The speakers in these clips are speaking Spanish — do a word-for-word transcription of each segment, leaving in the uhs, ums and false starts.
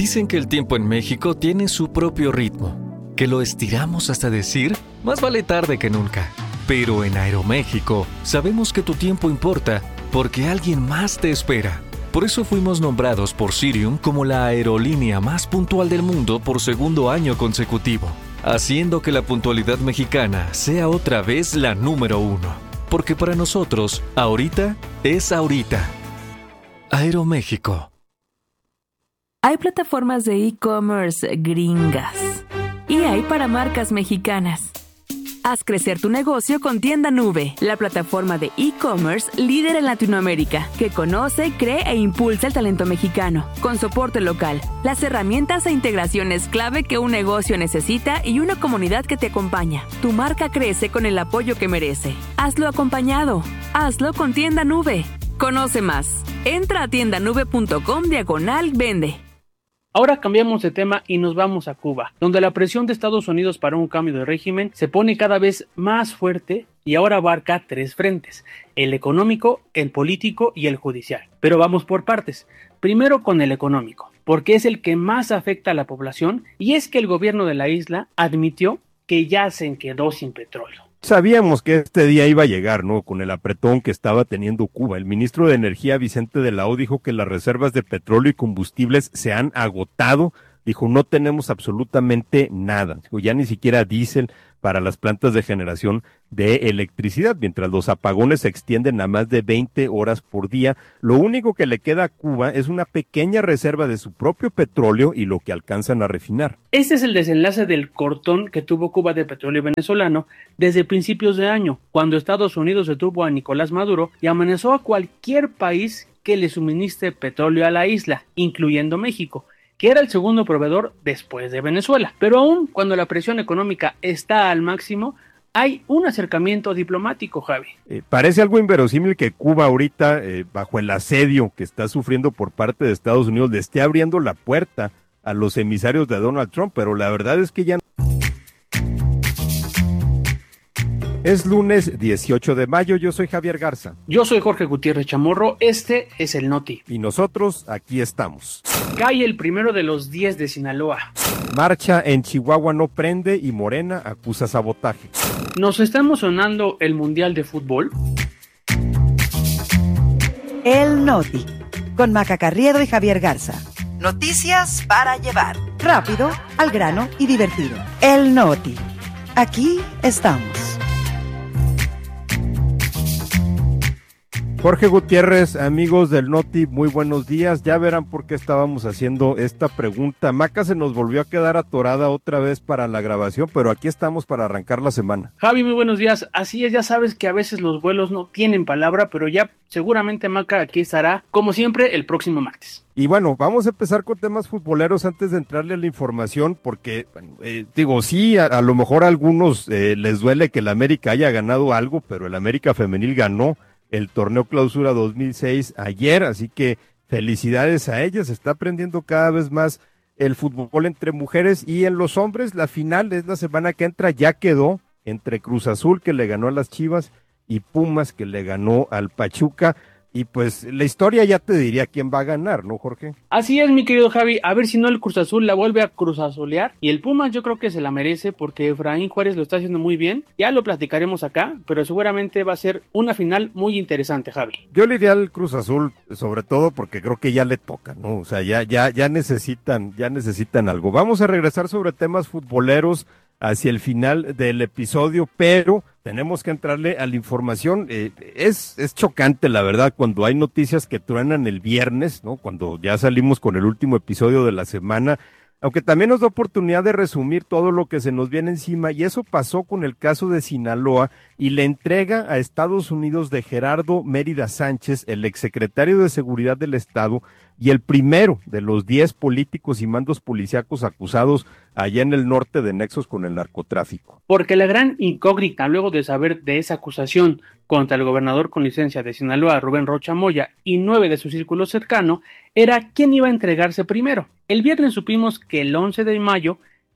Dicen que el tiempo en México tiene su propio ritmo, que lo estiramos hasta decir, más vale tarde que nunca. Pero en Aeroméxico sabemos que tu tiempo importa porque alguien más te espera. Por eso fuimos nombrados por Cirium como la aerolínea más puntual del mundo por segundo año consecutivo, haciendo que la puntualidad mexicana sea otra vez la número uno. Porque para nosotros, ahorita es ahorita. Aeroméxico. Hay plataformas de e-commerce gringas y hay para marcas mexicanas. Haz crecer tu negocio con Tienda Nube, la plataforma de e-commerce líder en Latinoamérica, que conoce, cree e impulsa el talento mexicano, con soporte local, las herramientas e integraciones clave que un negocio necesita y una comunidad que te acompaña. Tu marca crece con el apoyo que merece. Hazlo acompañado. Hazlo con Tienda Nube. Conoce más. Entra a tiendanube.com diagonal vende. Ahora cambiamos de tema y nos vamos a Cuba, donde la presión de Estados Unidos para un cambio de régimen se pone cada vez más fuerte y ahora abarca tres frentes: el económico, el político y el judicial. Pero vamos por partes. Primero con el económico, porque es el que más afecta a la población, y es que el gobierno de la isla admitió que ya se quedó sin petróleo. Sabíamos que este día iba a llegar, ¿no? Con el apretón que estaba teniendo Cuba. El ministro de Energía, Vicente de la O, dijo que las reservas de petróleo y combustibles se han agotado. Dijo, no tenemos absolutamente nada. Dijo, ya ni siquiera diésel para las plantas de generación de electricidad, mientras los apagones se extienden a más de veinte horas por día. Lo único que le queda a Cuba es una pequeña reserva de su propio petróleo y lo que alcanzan a refinar. Este es el desenlace del cortón que tuvo Cuba de petróleo venezolano desde principios de año, cuando Estados Unidos detuvo a Nicolás Maduro y amenazó a cualquier país que le suministre petróleo a la isla, incluyendo México, que era el segundo proveedor después de Venezuela. Pero aún cuando la presión económica está al máximo, hay un acercamiento diplomático, Javi. Eh, parece algo inverosímil que Cuba ahorita, eh, bajo el asedio que está sufriendo por parte de Estados Unidos, le esté abriendo la puerta a los emisarios de Donald Trump, pero la verdad es que ya no. Es lunes dieciocho de mayo, yo soy Javier Garza. Yo soy Jorge Gutiérrez Chamorro, este es el Noti. Y nosotros aquí estamos. Cae el primero de los diez de Sinaloa. Marcha en Chihuahua no prende y Morena acusa sabotaje. ¿Nos está emocionando el Mundial de Fútbol? El Noti, con Maca Carriedo y Javier Garza. Noticias para llevar. Rápido, al grano y divertido. El Noti. Aquí estamos. Jorge Gutiérrez, amigos del Noti, muy buenos días. Ya verán por qué estábamos haciendo esta pregunta. Maca se nos volvió a quedar atorada otra vez para la grabación, pero aquí estamos para arrancar la semana. Javi, muy buenos días. Así es, ya sabes que a veces los vuelos no tienen palabra, pero ya seguramente Maca aquí estará, como siempre, el próximo martes. Y bueno, vamos a empezar con temas futboleros antes de entrarle a la información, porque, bueno, eh, digo, sí, a, a lo mejor a algunos eh, les duele que el América haya ganado algo, pero el América femenil ganó el torneo clausura dos mil seis ayer, así que felicidades a ellas. Se está aprendiendo cada vez más el fútbol entre mujeres y en los hombres. La final es la semana que entra, ya quedó entre Cruz Azul, que le ganó a las Chivas, y Pumas, que le ganó al Pachuca. Y pues la historia ya te diría quién va a ganar, ¿no, Jorge? Así es, mi querido Javi, a ver si no el Cruz Azul la vuelve a cruzazulear, y el Pumas yo creo que se la merece porque Efraín Juárez lo está haciendo muy bien, ya lo platicaremos acá, pero seguramente va a ser una final muy interesante, Javi. Yo le iría al Cruz Azul, sobre todo porque creo que ya le toca, ¿no? O sea, ya, ya, ya necesitan, ya necesitan algo. Vamos a regresar sobre temas futboleros hacia el final del episodio, pero tenemos que entrarle a la información. Eh, es, es chocante, la verdad, cuando hay noticias que truenan el viernes, ¿no? Cuando ya salimos con el último episodio de la semana, aunque también nos da oportunidad de resumir todo lo que se nos viene encima, y eso pasó con el caso de Sinaloa y la entrega a Estados Unidos de Gerardo Mérida Sánchez, el exsecretario de Seguridad del Estado y el primero de los diez políticos y mandos policíacos acusados allá en el norte de nexos con el narcotráfico. Porque la gran incógnita, luego de saber de esa acusación contra el gobernador con licencia de Sinaloa, Rubén Rocha Moya, y nueve de su círculo cercano, era quién iba a entregarse primero. El viernes supimos que el once de mayo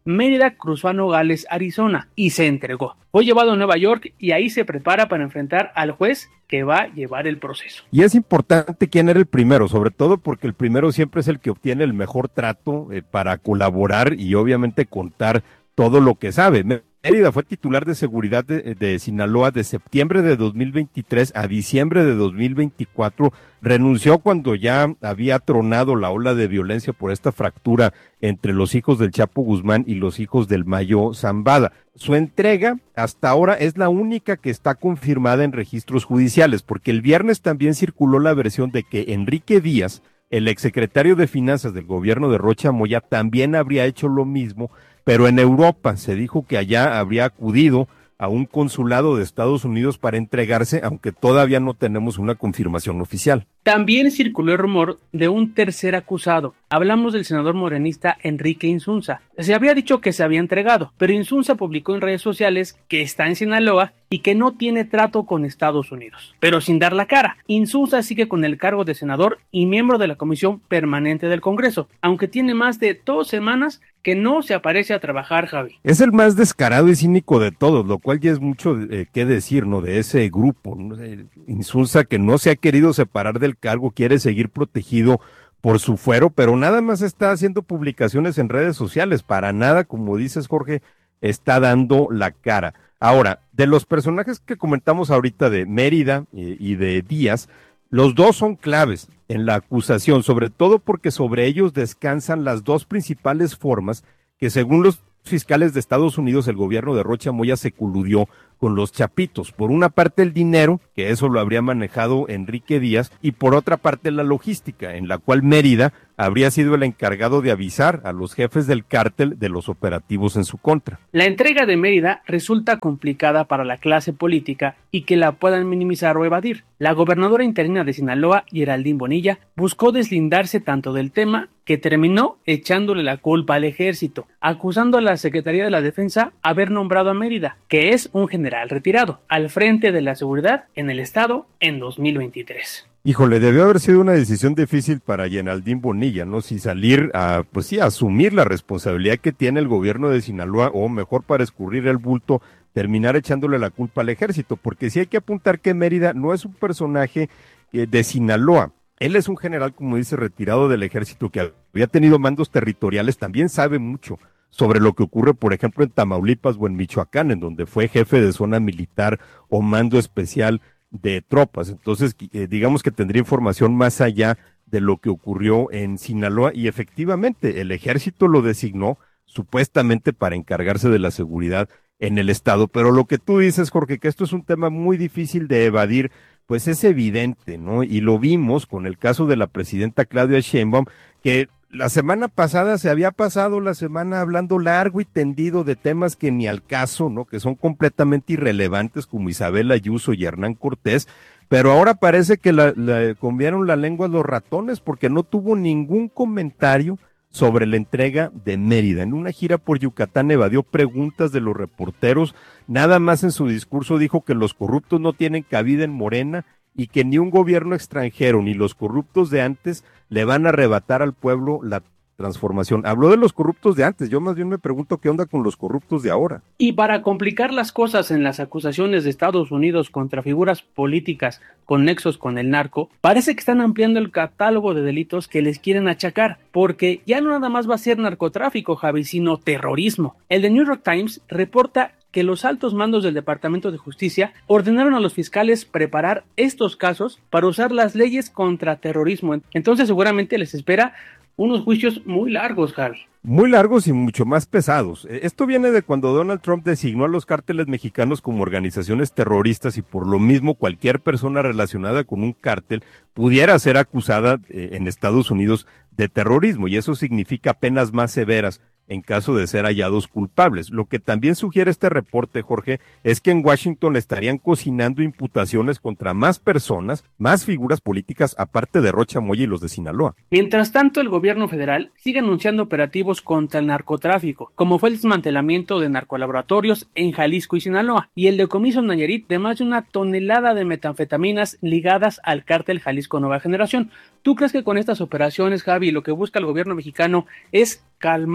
Mérida cruzó a Nogales, Arizona, y se entregó. Fue llevado a Nueva York y ahí se prepara para enfrentar al juez que va a llevar el proceso. Y es importante quién era el primero, sobre todo porque el primero siempre es el que obtiene el mejor trato eh, para colaborar y obviamente contar todo lo que sabe. Mérida fue titular de seguridad de, de Sinaloa de septiembre de dos mil veintitrés a diciembre de dos mil veinticuatro. Renunció cuando ya había tronado la ola de violencia por esta fractura entre los hijos del Chapo Guzmán y los hijos del Mayo Zambada. Su entrega hasta ahora es la única que está confirmada en registros judiciales, porque el viernes también circuló la versión de que Enrique Díaz, el exsecretario de Finanzas del gobierno de Rocha Moya, también habría hecho lo mismo, pero en Europa se dijo que allá habría acudido a un consulado de Estados Unidos para entregarse, aunque todavía no tenemos una confirmación oficial. También circuló el rumor de un tercer acusado. Hablamos del senador morenista Enrique Insunza. Se había dicho que se había entregado, pero Insunza publicó en redes sociales que está en Sinaloa y que no tiene trato con Estados Unidos. Pero sin dar la cara, Insunza sigue con el cargo de senador y miembro de la Comisión Permanente del Congreso, aunque tiene más de dos semanas que no se aparece a trabajar, Javi. Es el más descarado y cínico de todos, lo cual ya es mucho eh, que decir, ¿no? De ese grupo, ¿no? Insunza, que no se ha querido separar del cargo, quiere seguir protegido por su fuero, pero nada más está haciendo publicaciones en redes sociales, para nada, como dices, Jorge, está dando la cara. Ahora, de los personajes que comentamos ahorita de Mérida eh, y de Díaz, los dos son claves en la acusación, sobre todo porque sobre ellos descansan las dos principales formas que, según los fiscales de Estados Unidos, el gobierno de Rocha Moya se coludió con los chapitos. Por una parte el dinero, que eso lo habría manejado Enrique Díaz, y por otra parte la logística, en la cual Mérida habría sido el encargado de avisar a los jefes del cártel de los operativos en su contra. La entrega de Mérida resulta complicada para la clase política y que la puedan minimizar o evadir. La gobernadora interina de Sinaloa, Geraldine Bonilla, buscó deslindarse tanto del tema que terminó echándole la culpa al ejército, acusando a la Secretaría de la Defensa haber nombrado a Mérida, que es un general retirado, al frente de la seguridad en el estado en dos mil veintitrés. Híjole, debió haber sido una decisión difícil para Geraldine Bonilla, ¿no? Si salir a, pues sí, a asumir la responsabilidad que tiene el gobierno de Sinaloa, o mejor, para escurrir el bulto, terminar echándole la culpa al ejército, porque sí hay que apuntar que Mérida no es un personaje eh, de Sinaloa. Él es un general, como dice, retirado del ejército, que había tenido mandos territoriales, también sabe mucho sobre lo que ocurre, por ejemplo, en Tamaulipas o en Michoacán, en donde fue jefe de zona militar o mando especial de tropas. Entonces, eh, digamos que tendría información más allá de lo que ocurrió en Sinaloa, y efectivamente el ejército lo designó supuestamente para encargarse de la seguridad en el estado. Pero lo que tú dices, Jorge, que esto es un tema muy difícil de evadir, pues es evidente, ¿no? Y lo vimos con el caso de la presidenta Claudia Sheinbaum, que la semana pasada se había pasado la semana hablando largo y tendido de temas que ni al caso, ¿no? Que son completamente irrelevantes, como Isabel Ayuso y Hernán Cortés, pero ahora parece que la, la comieron la lengua a los ratones, porque no tuvo ningún comentario sobre la entrega de Mérida. En una gira por Yucatán evadió preguntas de los reporteros, nada más en su discurso dijo que los corruptos no tienen cabida en Morena y que ni un gobierno extranjero ni los corruptos de antes le van a arrebatar al pueblo la transformación. Habló de los corruptos de antes, yo más bien me pregunto qué onda con los corruptos de ahora. Y para complicar las cosas en las acusaciones de Estados Unidos contra figuras políticas con nexos con el narco, parece que están ampliando el catálogo de delitos que les quieren achacar, porque ya no nada más va a ser narcotráfico, Javi, sino terrorismo. El The New York Times reporta que los altos mandos del Departamento de Justicia ordenaron a los fiscales preparar estos casos para usar las leyes contra terrorismo. Entonces seguramente les espera unos juicios muy largos, Javi. Muy largos y mucho más pesados. Esto viene de cuando Donald Trump designó a los cárteles mexicanos como organizaciones terroristas, y por lo mismo cualquier persona relacionada con un cártel pudiera ser acusada eh, en Estados Unidos de terrorismo, y eso significa penas más severas en caso de ser hallados culpables. Lo que también sugiere este reporte, Jorge, es que en Washington estarían cocinando imputaciones contra más personas, más figuras políticas, aparte de Rocha Moya y los de Sinaloa. Mientras tanto, el gobierno federal sigue anunciando operativos contra el narcotráfico, como fue el desmantelamiento de narcolaboratorios en Jalisco y Sinaloa, y el decomiso en Nayarit de más de una tonelada de metanfetaminas ligadas al cártel Jalisco Nueva Generación. ¿Tú crees que con estas operaciones, Javi, lo que busca el gobierno mexicano es calmar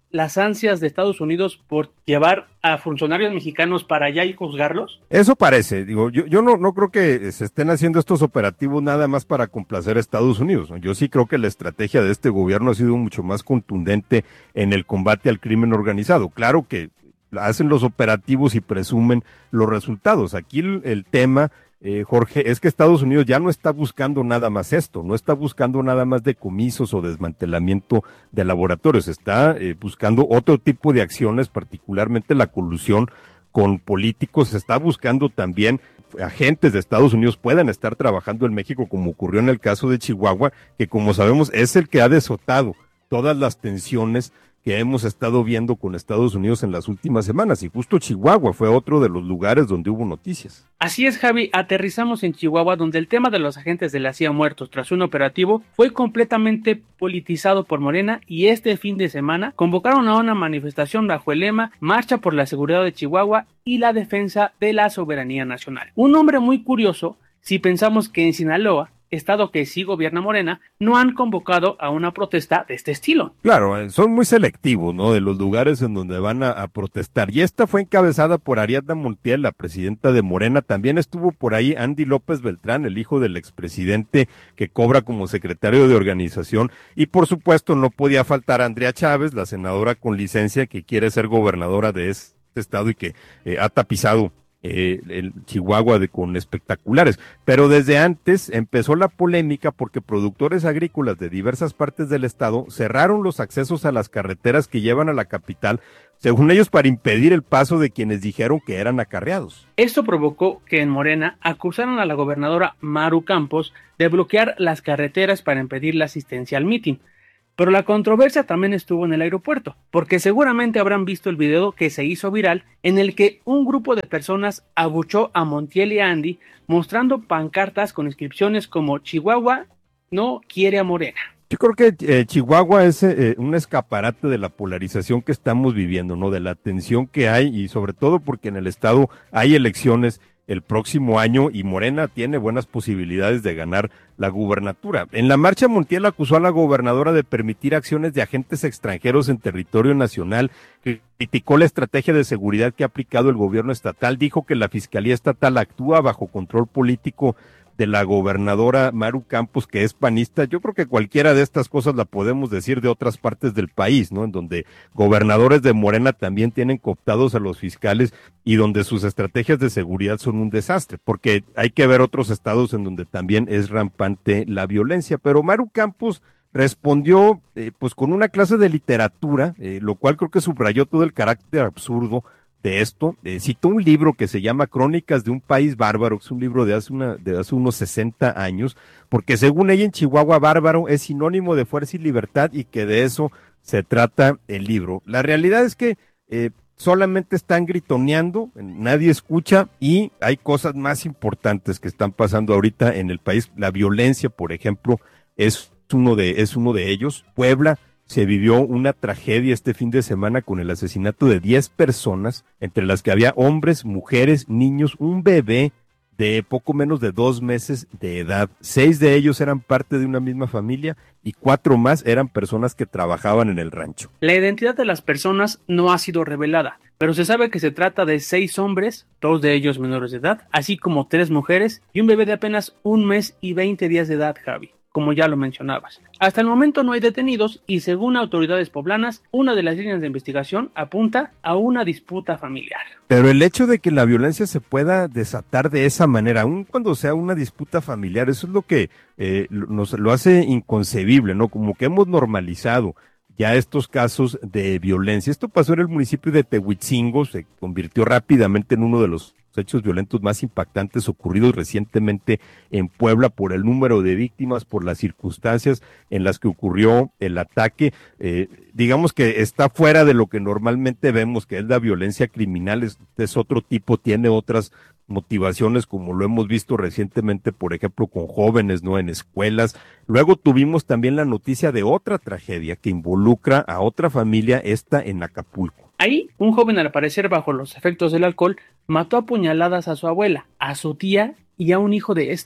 las ansias de Estados Unidos por llevar a funcionarios mexicanos para allá y juzgarlos? Eso parece, digo, yo, yo no, no creo que se estén haciendo estos operativos nada más para complacer a Estados Unidos, ¿no? Yo sí creo que la estrategia de este gobierno ha sido mucho más contundente en el combate al crimen organizado. Claro que hacen los operativos y presumen los resultados. Aquí el, el tema, eh, Jorge, es que Estados Unidos ya no está buscando nada más esto, no está buscando nada más decomisos o desmantelamiento de laboratorios, está eh, buscando otro tipo de acciones, particularmente la colusión con políticos, se está buscando también agentes de Estados Unidos puedan estar trabajando en México, como ocurrió en el caso de Chihuahua, que como sabemos es el que ha desatado todas las tensiones que hemos estado viendo con Estados Unidos en las últimas semanas, y justo Chihuahua fue otro de los lugares donde hubo noticias. Así es, Javi, aterrizamos en Chihuahua, donde el tema de los agentes de la C I A muertos tras un operativo fue completamente politizado por Morena, y este fin de semana convocaron a una manifestación bajo el lema Marcha por la Seguridad de Chihuahua y la Defensa de la Soberanía Nacional. Un nombre muy curioso si pensamos que en Sinaloa, estado que sí gobierna Morena, no han convocado a una protesta de este estilo. Claro, son muy selectivos, ¿no?, de los lugares en donde van a, a protestar. Y esta fue encabezada por Ariadna Montiel, la presidenta de Morena. También estuvo por ahí Andy López Beltrán, el hijo del expresidente que cobra como secretario de organización. Y por supuesto no podía faltar Andrea Chávez, la senadora con licencia que quiere ser gobernadora de este estado y que eh, ha tapizado Eh, el Chihuahua de, con espectaculares, pero desde antes empezó la polémica porque productores agrícolas de diversas partes del estado cerraron los accesos a las carreteras que llevan a la capital, según ellos para impedir el paso de quienes dijeron que eran acarreados. Esto provocó que en Morena acusaron a la gobernadora Maru Campos de bloquear las carreteras para impedir la asistencia al mitin. Pero la controversia también estuvo en el aeropuerto, porque seguramente habrán visto el video que se hizo viral en el que un grupo de personas abuchó a Montiel y a Andy mostrando pancartas con inscripciones como Chihuahua no quiere a Morena. Yo creo que eh, Chihuahua es eh, un escaparate de la polarización que estamos viviendo, ¿no?, de la tensión que hay, y sobre todo porque en el estado hay elecciones el próximo año y Morena tiene buenas posibilidades de ganar la gubernatura. En la marcha, Montiel acusó a la gobernadora de permitir acciones de agentes extranjeros en territorio nacional, criticó la estrategia de seguridad que ha aplicado el gobierno estatal, dijo que la Fiscalía Estatal actúa bajo control político de la gobernadora Maru Campos, que es panista. Yo creo que cualquiera de estas cosas la podemos decir de otras partes del país, ¿no?, en donde gobernadores de Morena también tienen cooptados a los fiscales y donde sus estrategias de seguridad son un desastre, porque hay que ver otros estados en donde también es rampante la violencia. Pero Maru Campos respondió eh, pues con una clase de literatura, eh, lo cual creo que subrayó todo el carácter absurdo de esto. Eh, citó un libro que se llama Crónicas de un país bárbaro, que es un libro de hace, una, de hace unos sesenta años, porque según ella en Chihuahua bárbaro es sinónimo de fuerza y libertad y que de eso se trata el libro. La realidad es que eh, solamente están gritoneando, nadie escucha y hay cosas más importantes que están pasando ahorita en el país. La violencia, por ejemplo, es uno de, es uno de ellos. Puebla, se vivió una tragedia este fin de semana con el asesinato de diez personas, entre las que había hombres, mujeres, niños, un bebé de poco menos de dos meses de edad. Seis de ellos eran parte de una misma familia y cuatro más eran personas que trabajaban en el rancho. La identidad de las personas no ha sido revelada, pero se sabe que se trata de seis hombres, dos de ellos menores de edad, así como tres mujeres y un bebé de apenas un mes y veinte días de edad, Javi, como ya lo mencionabas. Hasta el momento no hay detenidos y según autoridades poblanas, una de las líneas de investigación apunta a una disputa familiar. Pero el hecho de que la violencia se pueda desatar de esa manera, aun cuando sea una disputa familiar, eso es lo que eh, nos lo hace inconcebible, ¿no? Como que hemos normalizado ya estos casos de violencia. Esto pasó en el municipio de Tehuitzingo, se convirtió rápidamente en uno de los hechos violentos más impactantes ocurridos recientemente en Puebla por el número de víctimas, por las circunstancias en las que ocurrió el ataque. Eh, digamos que está fuera de lo que normalmente vemos, que es la violencia criminal, es, es otro tipo, tiene otras motivaciones, como lo hemos visto recientemente, por ejemplo, con jóvenes, ¿no?, en escuelas. Luego tuvimos también la noticia de otra tragedia que involucra a otra familia, esta en Acapulco. Ahí, un joven, al parecer bajo los efectos del alcohol, mató a puñaladas a su abuela, a su tía y a un hijo de esta.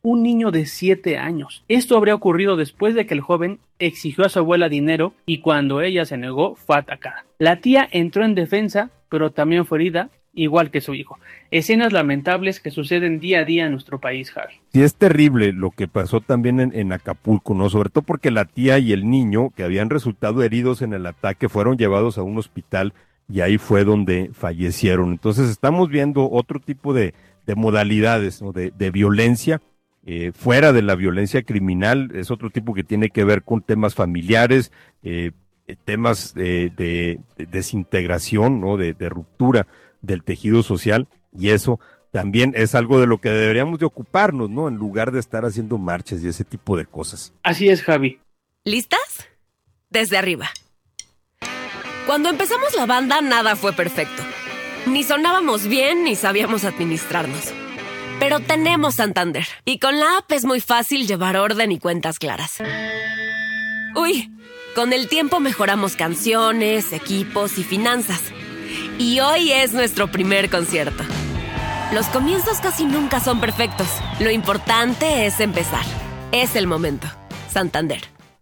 un niño de siete años. Esto habría ocurrido después de que el joven exigió a su abuela dinero y cuando ella se negó fue atacada. La tía entró en defensa, pero también fue herida, igual que su hijo. Escenas lamentables que suceden día a día en nuestro país, Javi. Sí, es terrible lo que pasó también en, en Acapulco, ¿no? Sobre todo porque la tía y el niño que habían resultado heridos en el ataque fueron llevados a un hospital y ahí fue donde fallecieron. Entonces estamos viendo otro tipo de, de modalidades, ¿no? de, de violencia, eh, fuera de la violencia criminal, es otro tipo que tiene que ver con temas familiares, eh, temas eh, de, de desintegración, ¿no? de, de ruptura del tejido social, y eso también es algo de lo que deberíamos de ocuparnos, ¿no? En lugar de estar haciendo marchas y ese tipo de cosas. Así es, Javi. ¿Listas? Desde arriba. Cuando empezamos la banda, nada fue perfecto. Ni sonábamos bien, ni sabíamos administrarnos. Pero tenemos Santander, y con la app es muy fácil llevar orden y cuentas claras. Uy, con el tiempo mejoramos canciones, equipos y finanzas. Y hoy es nuestro primer concierto. Los comienzos casi nunca son perfectos. Lo importante es empezar. Es el momento. Santander.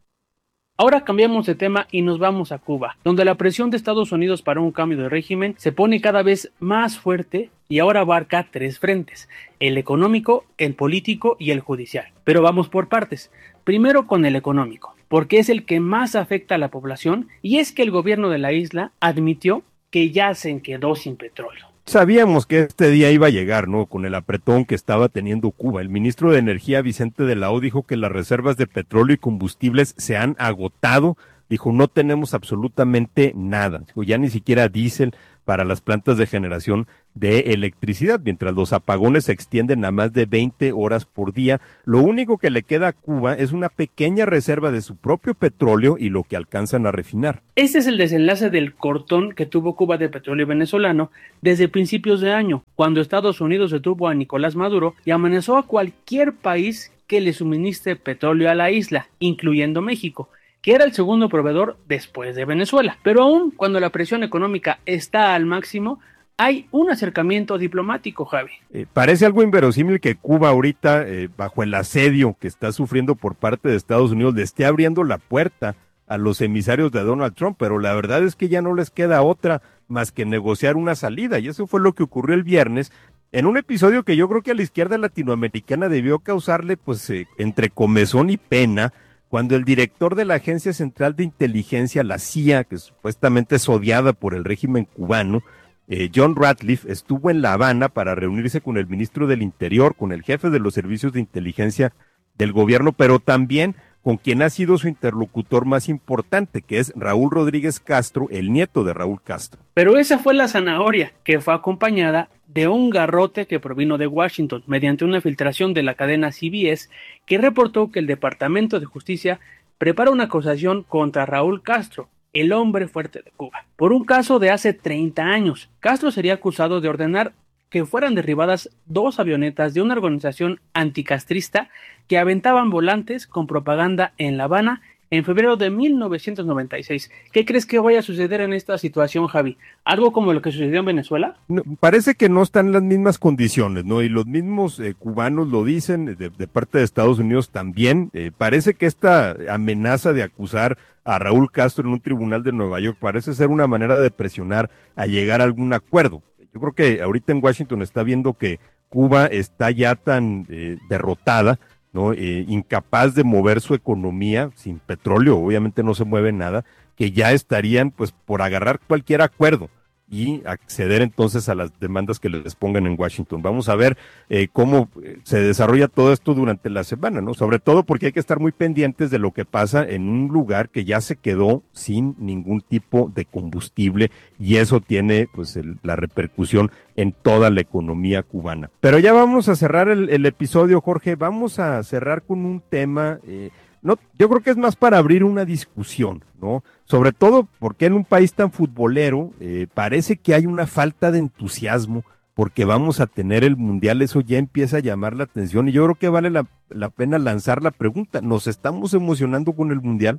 Ahora cambiamos de tema y nos vamos a Cuba, donde la presión de Estados Unidos para un cambio de régimen se pone cada vez más fuerte y ahora abarca tres frentes: el económico, el político y el judicial. Pero vamos por partes. Primero con el económico, porque es el que más afecta a la población, y es que el gobierno de la isla admitió que ya se quedó sin petróleo. Sabíamos que este día iba a llegar, ¿no? Con el apretón que estaba teniendo Cuba. El ministro de Energía, Vicente de la O, dijo que las reservas de petróleo y combustibles se han agotado. Dijo, no tenemos absolutamente nada. Dijo, ya ni siquiera diésel para las plantas de generación de electricidad, mientras los apagones se extienden a más de veinte horas por día. Lo único que le queda a Cuba es una pequeña reserva de su propio petróleo y lo que alcanzan a refinar. Este es el desenlace del cortón que tuvo Cuba de petróleo venezolano desde principios de año, cuando Estados Unidos detuvo a Nicolás Maduro y amenazó a cualquier país que le suministre petróleo a la isla, incluyendo México, que era el segundo proveedor después de Venezuela. Pero aún cuando la presión económica está al máximo, hay un acercamiento diplomático, Javi. Eh, parece algo inverosímil que Cuba ahorita, eh, bajo el asedio que está sufriendo por parte de Estados Unidos, le esté abriendo la puerta a los emisarios de Donald Trump, pero la verdad es que ya no les queda otra más que negociar una salida, y eso fue lo que ocurrió el viernes, en un episodio que yo creo que a la izquierda latinoamericana debió causarle, pues, eh, entre comezón y pena, cuando el director de la Agencia Central de Inteligencia, la C I A, que supuestamente es odiada por el régimen cubano, eh, John Ratcliffe, estuvo en La Habana para reunirse con el ministro del Interior, con el jefe de los servicios de inteligencia del gobierno, pero también con quien ha sido su interlocutor más importante, que es Raúl Rodríguez Castro, el nieto de Raúl Castro. Pero esa fue la zanahoria, que fue acompañada de un garrote que provino de Washington, mediante una filtración de la cadena C B S, que reportó que el Departamento de Justicia prepara una acusación contra Raúl Castro, el hombre fuerte de Cuba, por un caso de hace treinta años. Castro sería acusado de ordenar que fueran derribadas dos avionetas de una organización anticastrista que aventaban volantes con propaganda en La Habana en febrero de mil novecientos noventa y seis. ¿Qué crees que vaya a suceder en esta situación, Javi? ¿Algo como lo que sucedió en Venezuela? No, parece que no están en las mismas condiciones, ¿no? Y los mismos eh, cubanos lo dicen, de, de parte de Estados Unidos también. Eh, parece que esta amenaza de acusar a Raúl Castro en un tribunal de Nueva York parece ser una manera de presionar a llegar a algún acuerdo. Yo creo que ahorita en Washington está viendo que Cuba está ya tan eh, derrotada, ¿no? Eh, incapaz de mover su economía, sin petróleo obviamente no se mueve nada, que ya estarían pues por agarrar cualquier acuerdo y acceder entonces a las demandas que les pongan en Washington. Vamos a ver eh, cómo se desarrolla todo esto durante la semana, ¿no? Sobre todo porque hay que estar muy pendientes de lo que pasa en un lugar que ya se quedó sin ningún tipo de combustible, y eso tiene pues el, la repercusión en toda la economía cubana. Pero ya vamos a cerrar el, el episodio, Jorge. Vamos a cerrar con un tema... Eh, No, yo creo que es más para abrir una discusión, ¿no? Sobre todo porque en un país tan futbolero eh, parece que hay una falta de entusiasmo porque vamos a tener el Mundial. Eso ya empieza a llamar la atención y yo creo que vale la, la pena lanzar la pregunta. ¿Nos estamos emocionando con el Mundial?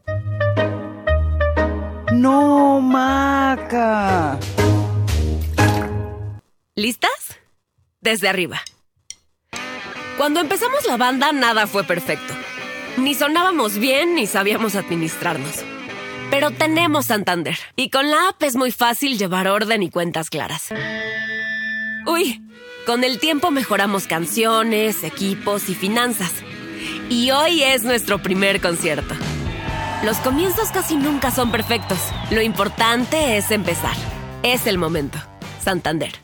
¡No, Maca! ¿Listas? Desde arriba. Cuando empezamos la banda, nada fue perfecto. Ni sonábamos bien, ni sabíamos administrarnos. Pero tenemos Santander. Y con la app es muy fácil llevar orden y cuentas claras. Uy, con el tiempo mejoramos canciones, equipos y finanzas. Y hoy es nuestro primer concierto. Los comienzos casi nunca son perfectos. Lo importante es empezar. Es el momento. Santander.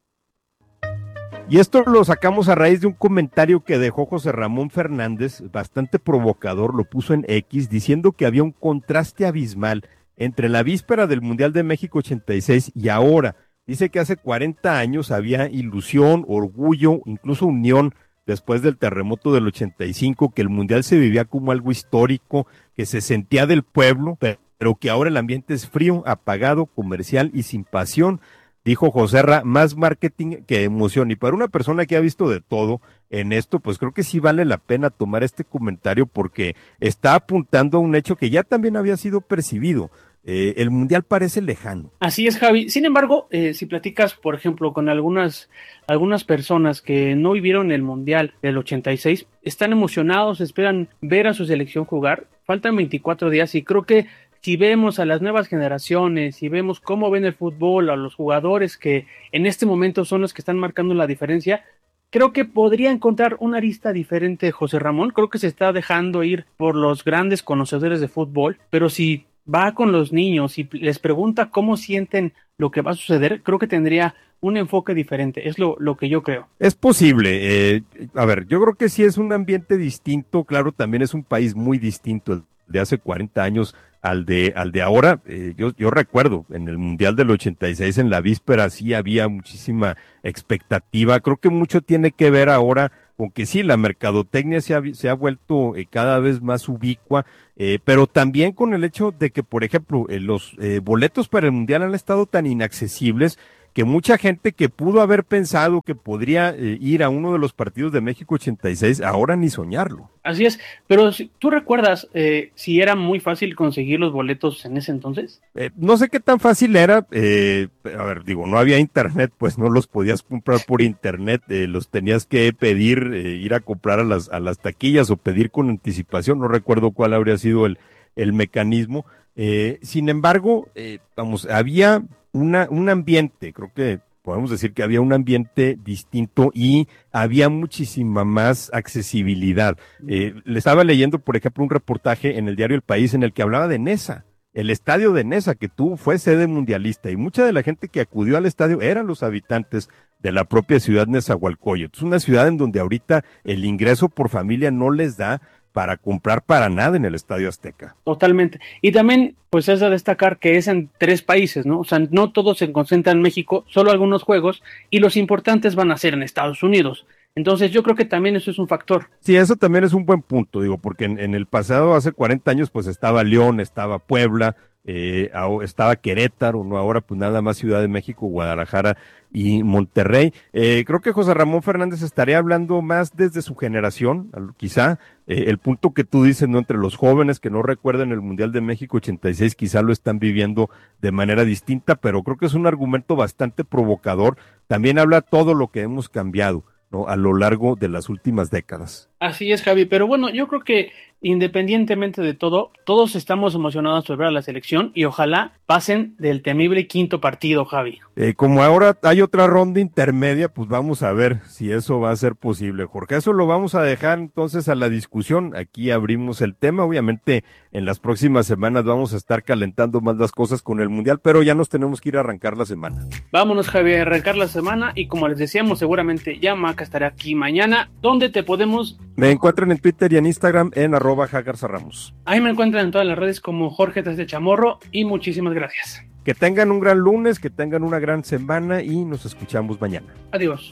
Y esto lo sacamos a raíz de un comentario que dejó José Ramón Fernández, bastante provocador, lo puso en X, diciendo que había un contraste abismal entre la víspera del Mundial de México ochenta y seis y ahora. Dice que hace cuarenta años había ilusión, orgullo, incluso unión después del terremoto del ochenta y cinco, que el Mundial se vivía como algo histórico, que se sentía del pueblo, pero que ahora el ambiente es frío, apagado, comercial y sin pasión. Dijo Joserra, más marketing que emoción. Y para una persona que ha visto de todo en esto, pues creo que sí vale la pena tomar este comentario porque está apuntando a un hecho que ya también había sido percibido. Eh, el Mundial parece lejano. Así es, Javi. Sin embargo, eh, si platicas, por ejemplo, con algunas, algunas personas que no vivieron el Mundial del ochenta y seis, están emocionados, esperan ver a su selección jugar. Faltan veinticuatro días y creo que si vemos a las nuevas generaciones, si vemos cómo ven el fútbol, a los jugadores que en este momento son los que están marcando la diferencia, creo que podría encontrar una arista diferente José Ramón. Creo que se está dejando ir por los grandes conocedores de fútbol, pero si va con los niños y les pregunta cómo sienten lo que va a suceder, creo que tendría un enfoque diferente, es lo, lo que yo creo. Es posible, eh, a ver, yo creo que sí es un ambiente distinto, claro, también es un país muy distinto de hace cuarenta años al de al de ahora. eh, yo, yo recuerdo, en el Mundial del ochenta y seis, en la víspera, sí había muchísima expectativa, creo que mucho tiene que ver ahora con que sí, la mercadotecnia se ha, se ha vuelto eh, cada vez más ubicua, eh, pero también con el hecho de que, por ejemplo, eh, los eh, boletos para el Mundial han estado tan inaccesibles que mucha gente que pudo haber pensado que podría eh, ir a uno de los partidos de México ochenta y seis, ahora ni soñarlo. Así es, pero si, ¿tú recuerdas eh, si era muy fácil conseguir los boletos en ese entonces? Eh, no sé qué tan fácil era, eh, a ver, digo, no había internet, pues no los podías comprar por internet, eh, los tenías que pedir, eh, ir a comprar a las, a las taquillas o pedir con anticipación, no recuerdo cuál habría sido el, el mecanismo. Eh, sin embargo, eh, vamos, había una, un ambiente, creo que podemos decir que había un ambiente distinto y había muchísima más accesibilidad. Eh, le estaba leyendo, por ejemplo, un reportaje en el diario El País en el que hablaba de Nesa, el estadio de Nesa, que tuvo, fue sede mundialista, y mucha de la gente que acudió al estadio eran los habitantes de la propia ciudad Nezahualcóyotl. Es una ciudad en donde ahorita el ingreso por familia no les da para comprar para nada en el Estadio Azteca. Totalmente. Y también, pues es a destacar que es en tres países, ¿no? O sea, no todos se concentran en México, solo algunos juegos, y los importantes van a ser en Estados Unidos. Entonces yo creo que también eso es un factor. Sí, eso también es un buen punto, digo, porque en, en el pasado, hace cuarenta años, pues estaba León, estaba Puebla, eh, estaba Querétaro, no, ahora pues nada más Ciudad de México, Guadalajara y Monterrey. Eh, creo que José Ramón Fernández estaría hablando más desde su generación, quizá, eh, el punto que tú dices, ¿no? Entre los jóvenes que no recuerdan el Mundial de México ochenta y seis, quizá lo están viviendo de manera distinta, pero creo que es un argumento bastante provocador. También habla todo lo que hemos cambiado, ¿no? A lo largo de las últimas décadas. Así es, Javi, pero bueno, yo creo que independientemente de todo, todos estamos emocionados por ver a la selección y ojalá pasen del temible quinto partido, Javi. Eh, como ahora hay otra ronda intermedia, pues vamos a ver si eso va a ser posible, Jorge. Eso lo vamos a dejar entonces a la discusión. Aquí abrimos el tema. Obviamente en las próximas semanas vamos a estar calentando más las cosas con el Mundial, pero ya nos tenemos que ir a arrancar la semana. Vámonos, Javi, a arrancar la semana y como les decíamos, seguramente ya Maca estará aquí mañana. ¿Dónde te podemos...? Me encuentran en Twitter y en Instagram en arroba Jagarza Ramos. Ahí me encuentran en todas las redes como Jorge Tras de Chamorro y muchísimas gracias. Que tengan un gran lunes, que tengan una gran semana y nos escuchamos mañana. Adiós.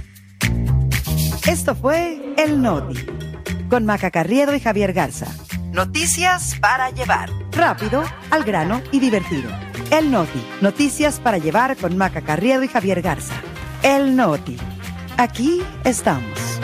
Esto fue El Noti, con Maca Carriedo y Javier Garza. Noticias para llevar. Rápido, al grano y divertido. El Noti, noticias para llevar con Maca Carriedo y Javier Garza. El Noti. Aquí estamos.